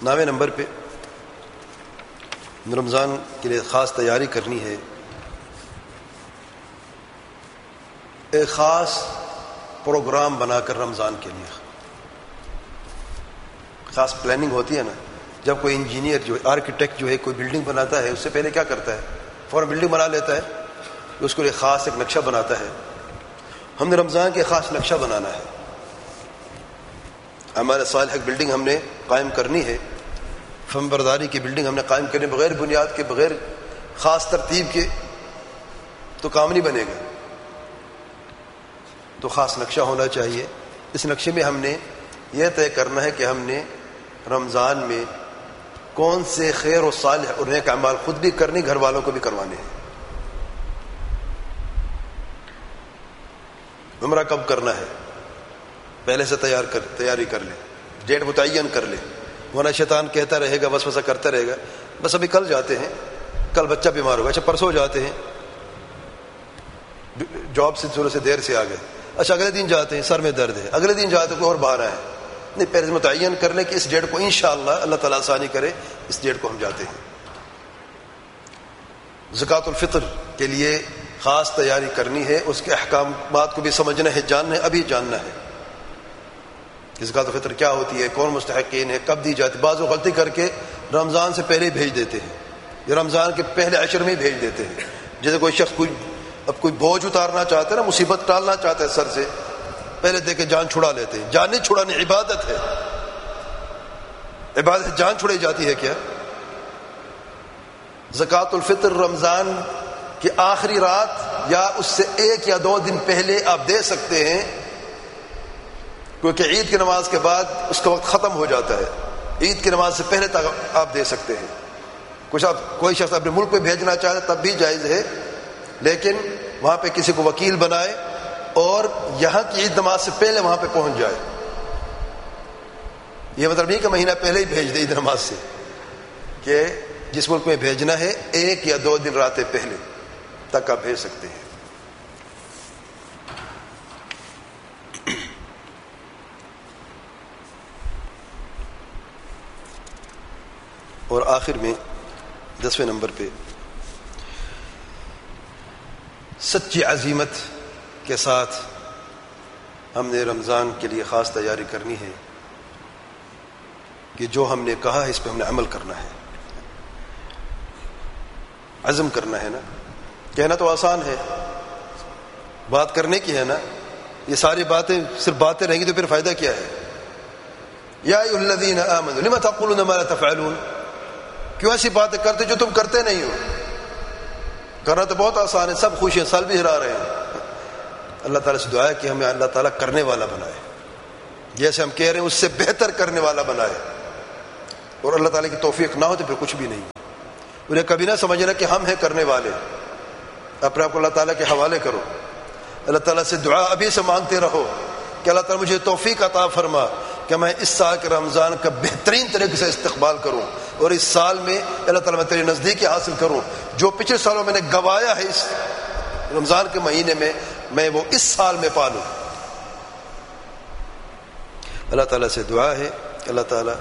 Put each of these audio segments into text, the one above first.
9ویں number پہ رمضان کے لیے خاص تیاری کرنی ہے. ایک خاص پروگرام بنا کر رمضان کے لیے خاص پلاننگ ہوتی ہے نا. جب کوئی انجینئر جو آرکیٹیکٹ جو ہے کوئی بلڈنگ بناتا ہے، اس سے پہلے کیا کرتا ہے؟ فوراً بلڈنگ بنا لیتا ہے، اس کے لیے خاص ایک نقشہ بناتا ہے. ہم نے رمضان کے خاص نقشہ بنانا ہے. ہمارے صالح بلڈنگ ہم نے قائم کرنی ہے. فم برداری کی بلڈنگ ہم نے قائم کرنی، بغیر بنیاد کے، بغیر خاص ترتیب کے تو کام نہیں بنے گا. تو خاص نقشہ ہونا چاہیے. اس نقشے میں ہم نے یہ طے کرنا ہے کہ ہم نے رمضان میں کون سے خیر و صالح اور نیک اعمال خود بھی کرنے، گھر والوں کو بھی کروانے ہیں. عمرہ کب کرنا ہے پہلے سے تیاری کر لیں، ڈیٹ متعین کر لیں، ورنہ شیطان کہتا رہے گا، وسوسہ کرتا رہے گا. بس ابھی کل جاتے ہیں، کل بچہ بیمار ہوگا، اچھا پرسوں جاتے ہیں، جاب سے تھوڑے سے دیر سے آ گئے، اچھا اگلے دن جاتے ہیں، سر میں درد ہے، اگلے دن جاتے کوئی اور بہانہ ہے. نہیں، پہلے متعین کر لیں کہ اس ڈیٹ کو انشاءاللہ اللہ تعالیٰ آسانی کرے، اس ڈیٹ کو ہم جاتے ہیں. زکوٰۃ الفطر کے لیے خاص تیاری کرنی ہے، اس کے احکامات کو بھی سمجھنا ہے، جاننا ہے، ابھی جاننا ہے کہ زکوٰۃ الفطر کیا ہوتی ہے، کون مستحقین ہے، کب دی جاتی. بعض وہ غلطی کر کے رمضان سے پہلے ہی بھیج دیتے ہیں، یا رمضان کے پہلے عشر میں ہی بھیج دیتے ہیں. جیسے کوئی شخص کوئی بوجھ اتارنا چاہتا ہے نا، مصیبت ٹالنا چاہتا ہے سر سے، پہلے دے کے جان چھڑا لیتے ہیں. جان نہیں چھڑانی، عبادت ہے. عبادت جان چھڑائی جاتی ہے کیا؟ زکوٰۃ الفطر رمضان کی آخری رات یا اس سے 1 یا 2 دن پہلے آپ دے سکتے ہیں، کیونکہ عید کی نماز کے بعد اس کا وقت ختم ہو جاتا ہے. عید کی نماز سے پہلے تک آپ دے سکتے ہیں. کوئی شخص اپنے ملک میں بھیجنا چاہے تب بھی جائز ہے، لیکن وہاں پہ کسی کو وکیل بنائے اور یہاں کی عید نماز سے پہلے وہاں پہ پہنچ جائے. یہ مطلب نہیں کہ مہینہ پہلے ہی بھیج دے عید نماز سے، کہ جس ملک میں بھیجنا ہے 1 یا 2 دن راتیں پہلے تک آپ بھیج سکتے ہیں. اور آخر میں 10ویں نمبر پہ سچی عزیمت کے ساتھ ہم نے رمضان کے لیے خاص تیاری کرنی ہے کہ جو ہم نے کہا ہے اس پہ ہم نے عمل کرنا ہے. عزم کرنا ہے نا. کہنا تو آسان ہے، بات کرنے کی ہے نا. یہ ساری باتیں صرف باتیں رہیں گی تو پھر فائدہ کیا ہے؟ یا ایھا الذین آمنوا لم تقولون ما لا تفعلون. کیوں ایسی باتیں کرتے جو تم کرتے نہیں ہو؟ کرنا تو بہت آسان ہے، سب خوش ہیں، سال بھی ہرا رہے ہیں. اللہ تعالیٰ سے دعا ہے کہ ہمیں اللہ تعالیٰ کرنے والا بنائے، جیسے ہم کہہ رہے ہیں اس سے بہتر کرنے والا بنائے. اور اللہ تعالیٰ کی توفیق نہ ہو تو پھر کچھ بھی نہیں. انہیں کبھی نہ سمجھنا کہ ہم ہیں کرنے والے. اپنے آپ کو اللہ تعالیٰ کے حوالے کرو. اللہ تعالیٰ سے دعا ابھی سے مانگتے رہو کہ اللہ تعالیٰ مجھے توفیق عطا فرما کہ میں اس سال کے رمضان کا بہترین طریقے سے استقبال کروں، اور اس سال میں اللہ تعالیٰ میں تیری نزدیکی حاصل کروں. جو پچھلے سالوں میں نے گوایا ہے اس رمضان کے مہینے میں وہ اس سال میں پالوں. اللہ تعالیٰ سے دعا ہے کہ اللہ تعالیٰ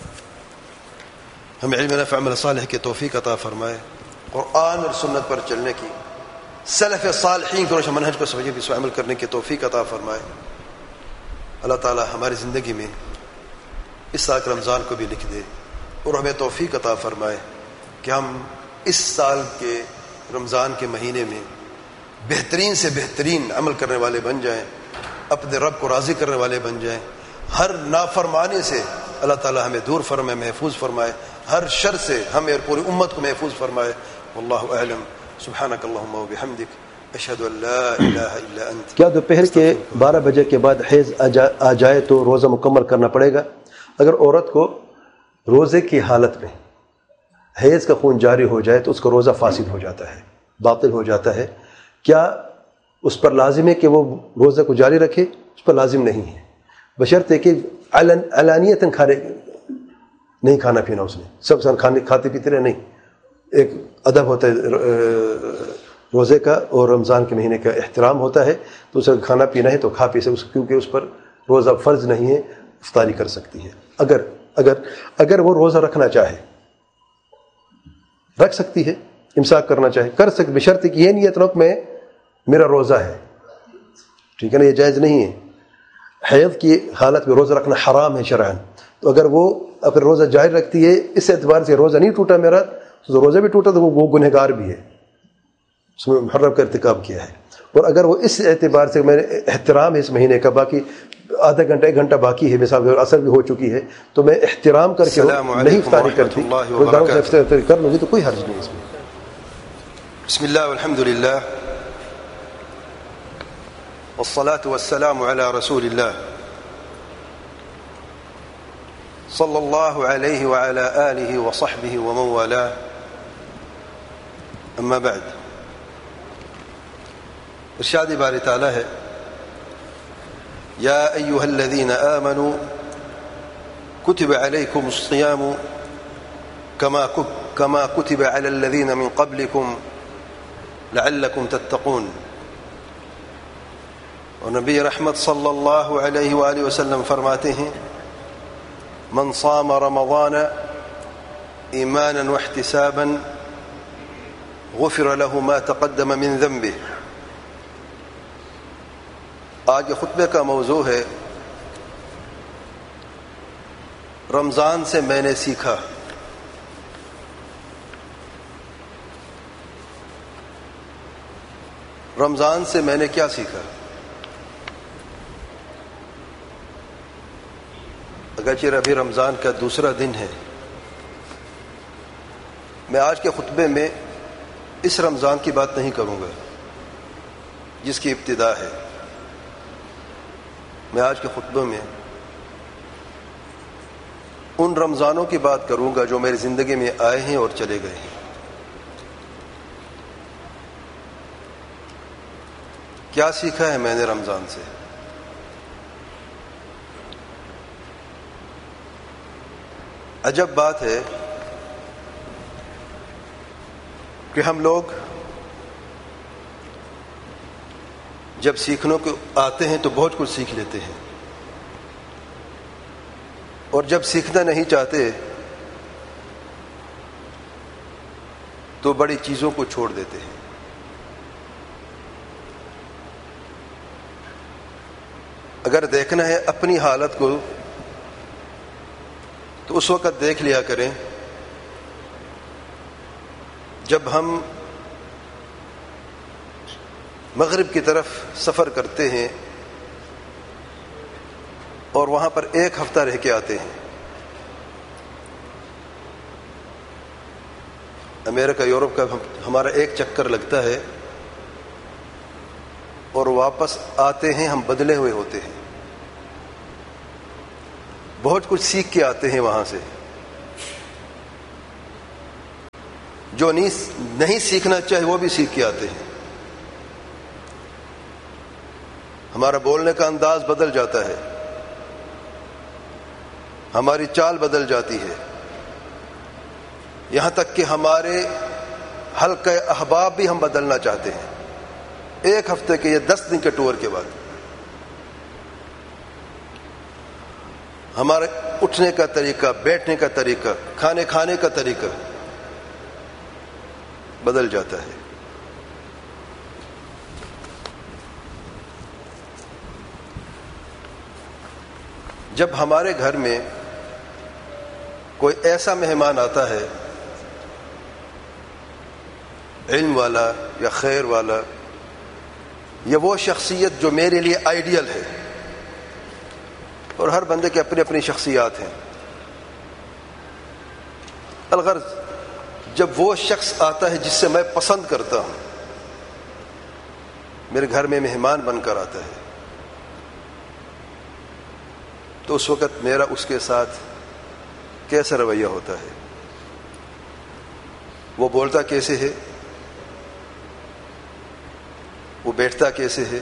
ہمیں علم نافع عمل صالح کی توفیق عطا فرمائے، قرآن اور سنت پر چلنے کی، سلف صالحین کے روشن منہج کو سمجھنے کی، اس پر عمل کرنے کی توفیق عطا فرمائے. اللہ تعالیٰ ہماری زندگی میں اس سال کے رمضان کو بھی لکھ دے اور ہمیں توفیق عطا فرمائے کہ ہم اس سال کے رمضان کے مہینے میں بہترین سے بہترین عمل کرنے والے بن جائیں، اپنے رب کو راضی کرنے والے بن جائیں. ہر نافرمانی سے اللہ تعالیٰ ہمیں دور فرمائے، محفوظ فرمائے. ہر شر سے ہمیں اور پوری امت کو محفوظ فرمائے. واللہ اعلم. سبحانک اللہم و بحمدک، اشہد ان لا الہ الا انت. کیا دوپہر کے 12 بجے کے بعد حیض آ جائے تو روزہ مکمل کرنا پڑے گا؟ اگر عورت کو روزے کی حالت میں حیض کا خون جاری ہو جائے تو اس کا روزہ فاسد ہو جاتا ہے، باطل ہو جاتا ہے. کیا اس پر لازم ہے کہ وہ روزہ کو جاری رکھے؟ اس پر لازم نہیں ہے، بشرطے کہ علانیتاً نہیں کھانا پینا اس نے، سب کھاتے پیتے رہے نہیں. ایک ادب ہوتا ہے روزے کا اور رمضان کے مہینے کا احترام ہوتا ہے، تو اسے کھانا پینا ہے تو کھا پی سے، کیونکہ اس پر روزہ فرض نہیں ہے. افطاری کر سکتی ہے. اگر وہ روزہ رکھنا چاہے رکھ سکتی ہے، امساک کرنا چاہے کر سکتی، بشرط کہ یہ نیت رکھ میں میرا روزہ ہے. ٹھیک ہے نا، یہ جائز نہیں ہے. حیض کی حالت میں روزہ رکھنا حرام ہے شرعاً. تو اگر وہ اپنا روزہ جاری رکھتی ہے اس اعتبار سے روزہ نہیں ٹوٹا میرا، تو روزہ بھی ٹوٹا تو وہ گنہگار بھی ہے، اس میں محرم کا ارتکاب کیا ہے. اور اگر وہ اس اعتبار سے میں نے احترام ہے اس مہینے کا، باقی آدھا گھنٹہ 1 گھنٹہ باقی ہے، مثال عصر بھی ہو چکی ہے، تو میں احترام کر کے نہیں افطاری کرتی، افطاری کر لوں گی تو کوئی حرج نہیں اس میں. بسم الله والحمد لله والصلاة والسلام على رسول الله صلى الله عليه وعلى آله وصحبه ومن والاه. أما بعد، ارشاد باری تعالی ہے: يا أيها الذين آمنوا كتب عليكم الصيام كما كتب على الذين من قبلكم لعلكم تتقون. اور نبی رحمت صلی اللہ علیہ وآلہ وسلم فرماتے ہیں: من صام رمضان ایمانا واحتسابا غفر له ما تقدم من ذنبه. آج کے خطبے کا موضوع ہے رمضان سے میں نے سیکھا. رمضان سے میں نے کیا سیکھا؟ اگرچہ ابھی رمضان کا دوسرا دن ہے، میں آج کے خطبے میں اس رمضان کی بات نہیں کروں گا جس کی ابتدا ہے. میں آج کے خطبے میں ان رمضانوں کی بات کروں گا جو میری زندگی میں آئے ہیں اور چلے گئے ہیں. کیا سیکھا ہے میں نے رمضان سے؟ عجب بات ہے کہ ہم لوگ جب سیکھنے کو آتے ہیں تو بہت کچھ سیکھ لیتے ہیں، اور جب سیکھنا نہیں چاہتے تو بڑی چیزوں کو چھوڑ دیتے ہیں. اگر دیکھنا ہے اپنی حالت کو تو اس وقت دیکھ لیا کریں جب ہم مغرب کی طرف سفر کرتے ہیں اور وہاں پر 1 ہفتہ رہ کے آتے ہیں. امریکہ یورپ کا ہمارا 1 چکر لگتا ہے اور واپس آتے ہیں ہم بدلے ہوئے ہوتے ہیں، بہت کچھ سیکھ کے آتے ہیں وہاں سے. جو نہیں سیکھنا چاہے وہ بھی سیکھ کے آتے ہیں. ہمارا بولنے کا انداز بدل جاتا ہے، ہماری چال بدل جاتی ہے، یہاں تک کہ ہمارے حلقہ احباب بھی ہم بدلنا چاہتے ہیں 1 ہفتے کے یا 10 دن کے ٹور کے بعد. ہمارے اٹھنے کا طریقہ، بیٹھنے کا طریقہ، کھانے کا طریقہ بدل جاتا ہے. جب ہمارے گھر میں کوئی ایسا مہمان آتا ہے، علم والا یا خیر والا، یا وہ شخصیت جو میرے لیے آئیڈیل ہے، اور ہر بندے کی اپنی اپنی شخصیات ہیں، الغرض جب وہ شخص آتا ہے جس سے میں پسند کرتا ہوں، میرے گھر میں مہمان بن کر آتا ہے، تو اس وقت میرا اس کے ساتھ کیسا رویہ ہوتا ہے؟ وہ بولتا کیسے ہے؟ وہ بیٹھتا کیسے ہے؟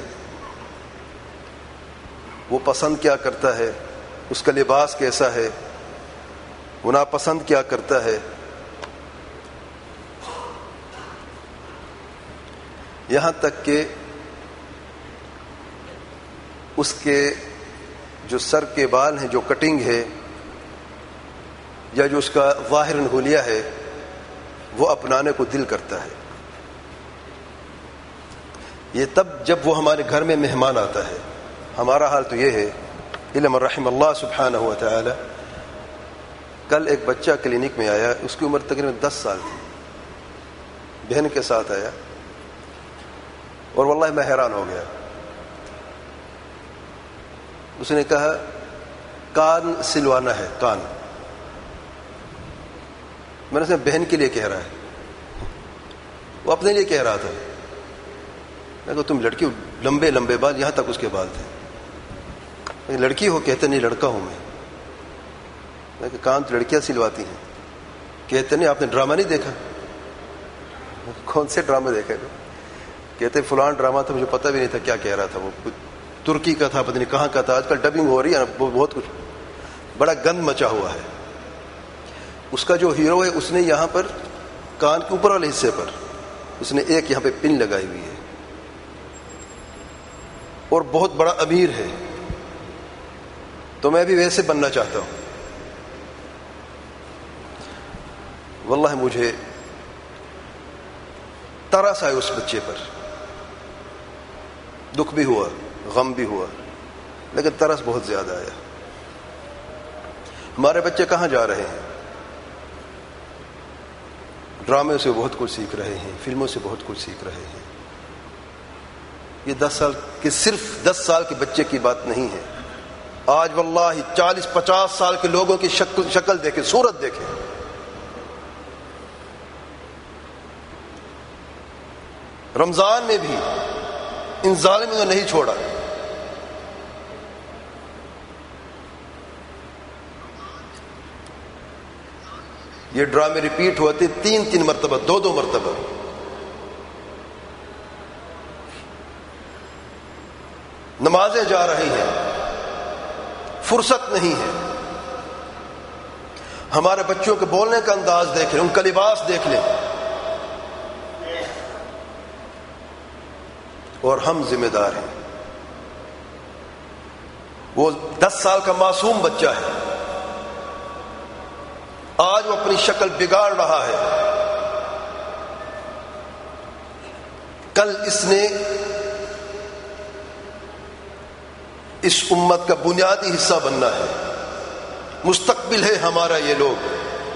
وہ پسند کیا کرتا ہے؟ اس کا لباس کیسا ہے؟ وہ ناپسند کیا کرتا ہے؟ یہاں تک کہ اس کے جو سر کے بال ہیں، جو کٹنگ ہے یا جو اس کا ظاہر حلیہ ہے، وہ اپنانے کو دل کرتا ہے. یہ تب جب وہ ہمارے گھر میں مہمان آتا ہے. ہمارا حال تو یہ ہے، الا من رحم اللہ سبحانہ و تعالی. کل ایک بچہ کلینک میں آیا، اس کی عمر تقریباً 10 سال تھی، بہن کے ساتھ آیا، اور واللہ میں حیران ہو گیا. اس نے کہا کان سلوانا ہے، کان. میں نے کہا بہن کے لیے کہہ رہا ہے، وہ اپنے لیے کہہ رہا تھا. میں کہا تم لڑکی ہو، لمبے لمبے بال، یہاں تک اس کے بال تھے. لڑکی ہو؟ کہتے نہیں لڑکا ہوں میں. میں کہا کان تو لڑکیاں سلواتی ہیں. کہتے نہیں آپ نے ڈرامہ نہیں دیکھا. کون سے ڈرامے دیکھے؟ کہتے فلان ڈرامہ تھا، مجھے پتہ بھی نہیں تھا کیا کہہ رہا تھا. وہ ترکی کا تھا، پتہ نہیں کہاں کا تھا. آج کل ڈبنگ ہو رہی ہے نا، بہت کچھ بڑا گند مچا ہوا ہے. اس کا جو ہیرو ہے، اس نے یہاں پر کان کے اوپر والے حصے پر اس نے ایک یہاں پہ پن لگائی ہوئی ہے، اور بہت بڑا امیر ہے. تو میں بھی ویسے بننا چاہتا ہوں. واللہ مجھے ترس آئے اس بچے پر، دکھ بھی ہوا، غم بھی ہوا، لیکن ترس بہت زیادہ آیا. ہمارے بچے کہاں جا رہے ہیں؟ ڈرامے سے بہت کچھ سیکھ رہے ہیں، فلموں سے بہت کچھ سیکھ رہے ہیں. یہ 10 سال کے، صرف 10 سال کے بچے کی بات نہیں ہے. آج واللہ 40-50 سال کے لوگوں کی شکل دیکھیں، صورت دیکھیں. رمضان میں بھی ان ظالموں نے نہیں چھوڑا. یہ ڈرامے ریپیٹ ہوتے 3 مرتبہ، 2 مرتبہ. نمازیں جا رہی ہیں، فرصت نہیں ہے. ہمارے بچوں کے بولنے کا انداز دیکھ لیں، ان کا لباس دیکھ لیں. اور ہم ذمہ دار ہیں. وہ 10 سال کا معصوم بچہ ہے، آج وہ اپنی شکل بگاڑ رہا ہے. کل اس نے اس امت کا بنیادی حصہ بننا ہے. مستقبل ہے ہمارا یہ لوگ.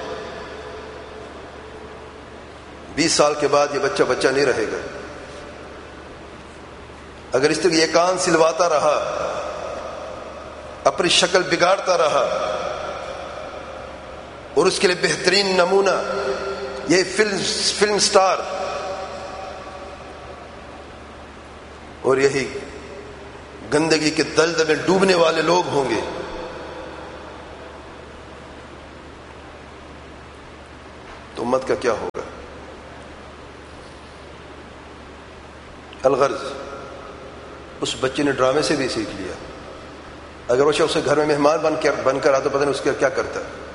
20 سال کے بعد یہ بچہ بچہ نہیں رہے گا. اگر اس طرح یہ کان سلواتا رہا، اپنی شکل بگاڑتا رہا، اور اس کے لیے بہترین نمونہ یہ فلم سٹار اور یہی گندگی کے دلدل میں ڈوبنے والے لوگ ہوں گے، تو امت کا کیا ہوگا؟ الغرض اس بچے نے ڈرامے سے بھی سیکھ لیا. اگر وہ شخص گھر میں مہمان بن کر آتا، پتہ نہیں اس کا کیا کرتا.